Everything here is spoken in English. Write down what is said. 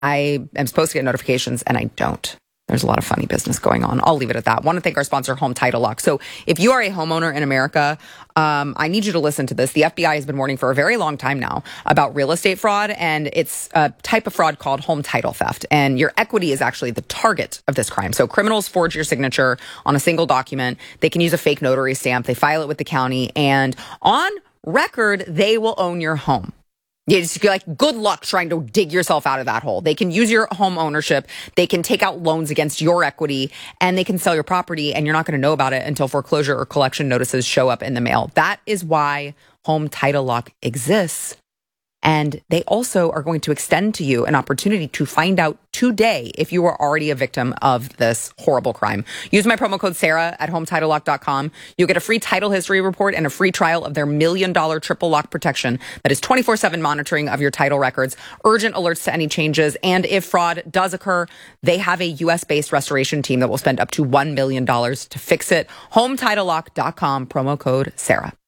I am supposed to get notifications and I don't. There's a lot of funny business going on. I'll leave it at that. Want to thank our sponsor, Home Title Lock. So if you are a homeowner in America, I need you to listen to this. The FBI has been warning for a very long time now about real estate fraud, and it's a type of fraud called home title theft. And your equity is actually the target of this crime. So criminals forge your signature on a single document. They can use a fake notary stamp. They file it with the county, and on record, they will own your home. It's like, good luck trying to dig yourself out of that hole. They can use your home ownership. They can take out loans against your equity, and they can sell your property, and you're not going to know about it until foreclosure or collection notices show up in the mail. That is why Home Title Lock exists. And they also are going to extend to you an opportunity to find out today if you are already a victim of this horrible crime. Use my promo code Sarah at HometitleLock.com. You'll get a free title history report and a free trial of their $1 million triple lock protection that is 24/7 monitoring of your title records, urgent alerts to any changes, and if fraud does occur, they have a U.S.-based restoration team that will spend up to $1 million to fix it. HometitleLock.com, promo code Sarah.